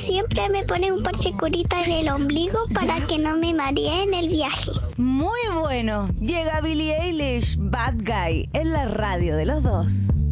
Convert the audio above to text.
siempre me pone un parche curita en el ombligo para que no me maree en el viaje. Muy bueno. Llega Billie Eilish, Bad Guy, en la radio de los dos.